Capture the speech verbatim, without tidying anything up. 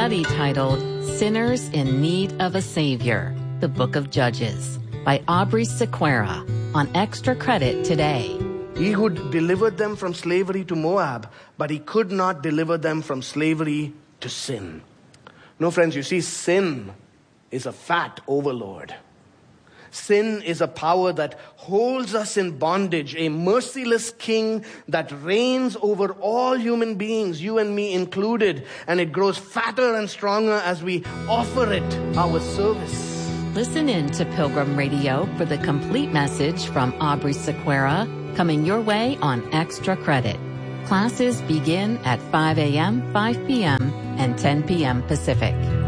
study titled Sinners in Need of a Savior, the Book of Judges, by Aubrey Sequeira, on Extra Credit today. Ehud delivered them from slavery to Moab, but he could not deliver them from slavery to sin. No, friends, you see, sin is a fat overlord. Sin is a power that holds us in bondage, a merciless king that reigns over all human beings, you and me included, and it grows fatter and stronger as we offer it our service. Listen in to Pilgrim Radio for the complete message from Aubrey Sequeira, coming your way on Extra Credit. Classes begin at five a.m., five p.m., and ten p.m. Pacific.